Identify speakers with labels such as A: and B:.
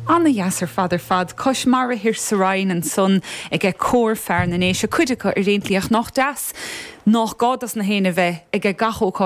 A: Anna Yasser Father Fad, Kush Mara Hir Sarain and Son, ag cór fear na néise cuidecha ar réintliach nach das, nach gádas na héine bheith ag gacho